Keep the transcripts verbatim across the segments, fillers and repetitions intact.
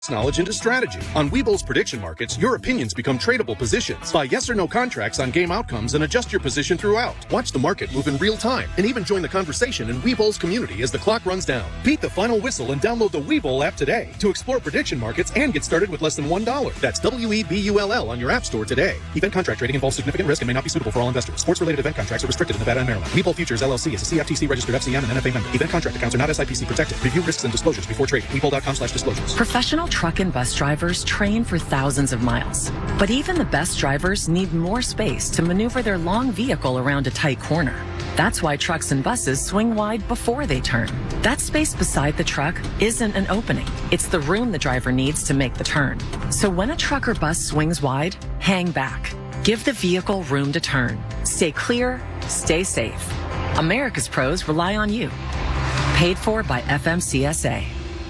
knowledge into strategy. On Webull's prediction markets, your opinions become tradable positions. Buy yes or no contracts on game outcomes and adjust your position throughout. Watch the market move in real time and even join the conversation in Webull's community as the clock runs down. Beat the final whistle and download the Webull app today to explore prediction markets and get started with less than one dollar. That's W E B U L L on your app store today. Event contract trading involves significant risk and may not be suitable for all investors. Sports-related event contracts are restricted in Nevada and Maryland. Webull Futures L L C is a C F T C registered F C M and N F A member. Event contract accounts are not S I P C protected. Review risks and disclosures before trading. Webull.com slash disclosures. Professional truck and bus drivers train for thousands of miles. But even the best drivers need more space to maneuver their long vehicle around a tight corner. That's why trucks and buses swing wide before they turn. That space beside the truck isn't an opening. It's the room the driver needs to make the turn. So when a truck or bus swings wide, hang back. Give the vehicle room to turn. Stay clear, stay safe. America's pros rely on you. Paid for by F M C S A.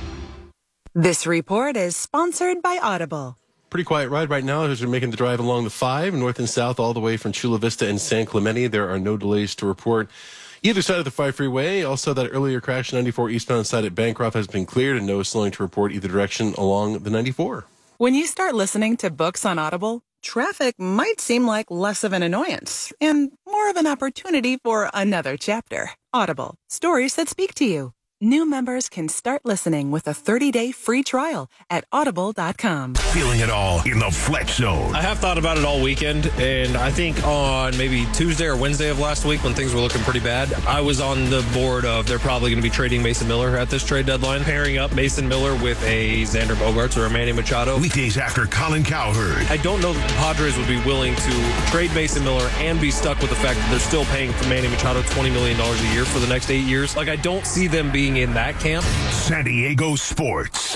This report is sponsored by Audible. Pretty quiet ride right now as you're making the drive along the five, north and south, all the way from Chula Vista and San Clemente. There are no delays to report either side of the five freeway. Also, that earlier crash ninety-four eastbound side at Bancroft has been cleared and no slowing to report either direction along the ninety-four. When you start listening to books on Audible, traffic might seem like less of an annoyance and more of an opportunity for another chapter. Audible, stories that speak to you. New members can start listening with a thirty-day free trial at audible dot com. Feeling it all in the Flex Zone. I have thought about it all weekend, and I think on maybe Tuesday or Wednesday of last week when things were looking pretty bad, I was on the board of they're probably going to be trading Mason Miller at this trade deadline, pairing up Mason Miller with a Xander Bogaerts or a Manny Machado. Weekdays after Colin Cowherd. I don't know that the Padres would be willing to trade Mason Miller and be stuck with the fact that they're still paying for Manny Machado twenty million dollars a year for the next eight years. Like, I don't see them being in that camp. San Diego Sports.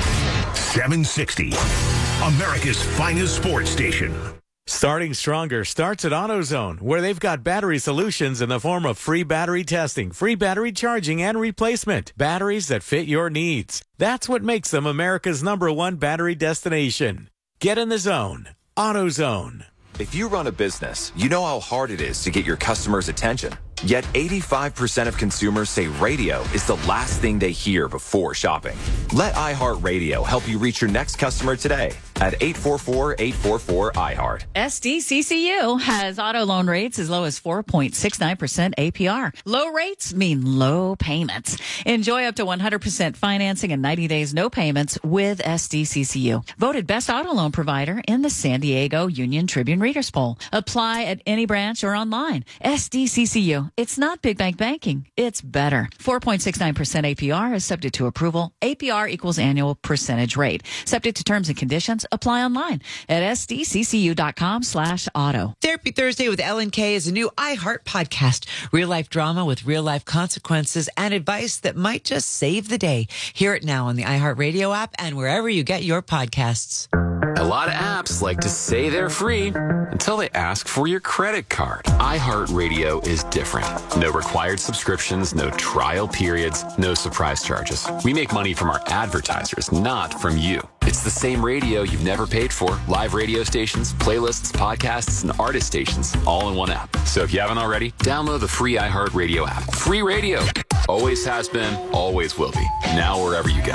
seven sixty. America's finest sports station. Starting Stronger starts at AutoZone, where they've got battery solutions in the form of free battery testing, free battery charging, and replacement. Batteries that fit your needs. That's what makes them America's number one battery destination. Get in the zone. AutoZone. If you run a business, you know how hard it is to get your customers' attention. Yet eighty-five percent of consumers say radio is the last thing they hear before shopping. Let iHeartRadio help you reach your next customer today at eight four four, eight four four, I heart. S D C C U has auto loan rates as low as four point six nine percent A P R. Low rates mean low payments. Enjoy up to one hundred percent financing and ninety days no payments with S D C C U. Voted best auto loan provider in the San Diego Union Tribune Readers Poll. Apply at any branch or online. S D C C U. It's not big bank banking. It's better. four point six nine percent A P R is subject to approval. A P R equals annual percentage rate. Subject to terms and conditions. Apply online at sdccu.com slash auto. Therapy Thursday with Ellen Kay is a new iHeart podcast. Real life drama with real life consequences and advice that might just save the day. Hear it now on the iHeartRadio app and wherever you get your podcasts. A lot of apps like to say they're free until they ask for your credit card. iHeartRadio is different. No required subscriptions, no trial periods, no surprise charges. We make money from our advertisers, not from you. It's the same radio you've never paid for. Live radio stations, playlists, podcasts, and artist stations, all in one app. So if you haven't already, download the free iHeartRadio app. Free radio. Always has been, always will be. Now wherever you go.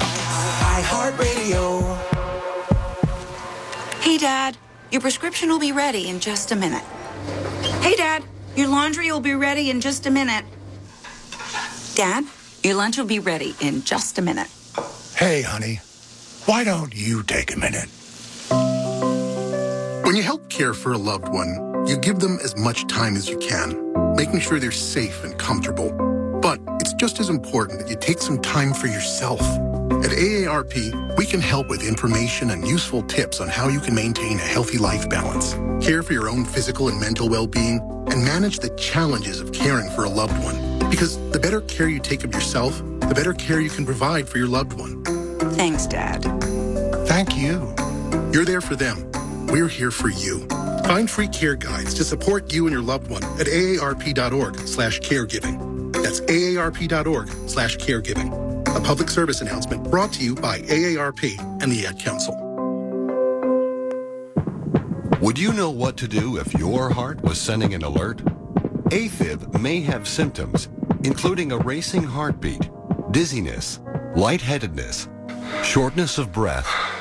iHeartRadio. Hey, Dad, your prescription will be ready in just a minute. Hey, Dad, your laundry will be ready in just a minute. Dad, your lunch will be ready in just a minute. Hey, honey, why don't you take a minute? When you help care for a loved one, you give them as much time as you can, making sure they're safe and comfortable. But it's just as important that you take some time for yourself. At A A R P, we can help with information and useful tips on how you can maintain a healthy life balance, care for your own physical and mental well-being, and manage the challenges of caring for a loved one. Because the better care you take of yourself, the better care you can provide for your loved one. Thanks, Dad. Thank you. You're there for them. We're here for you. Find free care guides to support you and your loved one at aarp.org slash caregiving. That's aarp.org slash caregiving. A public service announcement brought to you by A A R P and the Ad Council. Would you know what to do if your heart was sending an alert? AFib may have symptoms, including a racing heartbeat, dizziness, lightheadedness, shortness of breath,